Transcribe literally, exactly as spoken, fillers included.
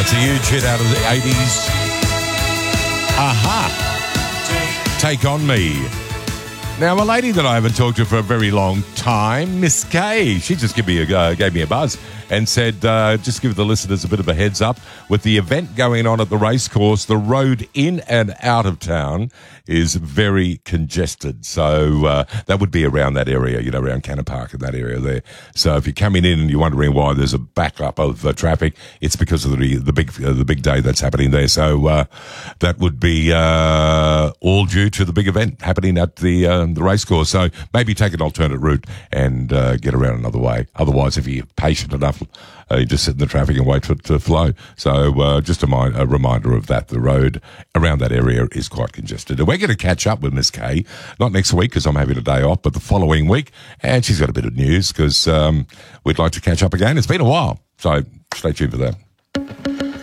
It's a huge hit out of the eighties. Aha. Take On Me. Now, a lady that I haven't talked to for a very long time, Miss Kay, she just gave me a, uh, gave me a buzz and said, uh, just give the listeners a bit of a heads up. With the event going on at the racecourse, the road in and out of town is very congested. So uh, that would be around that area, you know, around Cannon Park and that area there. So if you're coming in and you're wondering why there's a backup of uh, traffic, it's because of the the big uh, the big day that's happening there. So uh, that would be uh, all due to the big event happening at the uh, the racecourse. So maybe take an alternate route and uh, get around another way. Otherwise, if you're patient enough, uh, you just sit in the traffic and wait for it to flow. So uh, just a, mind, a reminder of that. The road around that area is quite congested. And we're going to catch up with Miss Kay, not next week because I'm having a day off, but the following week. And she's got a bit of news because um, we'd like to catch up again. It's been a while. So stay tuned for that.